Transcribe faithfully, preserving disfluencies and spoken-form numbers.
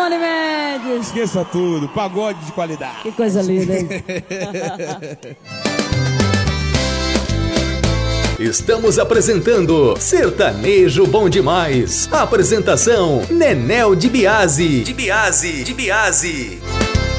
Simone Mendes. Esqueça tudo, pagode de qualidade. Que coisa linda, hein? Estamos apresentando Sertanejo Bom Demais. Apresentação Nenel de Biase. De Biase, de Biase.